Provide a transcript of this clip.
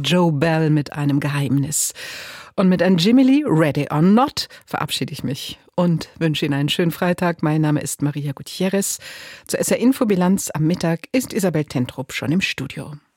Joe Bell mit einem Geheimnis. Und mit einem Jimmy Lee, Ready or Not, verabschiede ich mich und wünsche Ihnen einen schönen Freitag. Mein Name ist Maria Gutierrez. Zur SR-Info-Bilanz am Mittag ist Isabel Tentrup schon im Studio.